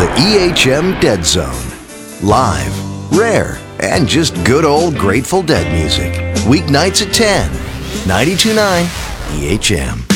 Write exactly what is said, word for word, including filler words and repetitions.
The E H M Dead Zone. Live, rare, and just good old Grateful Dead music. Weeknights at ten. ninety-two point nine E H M.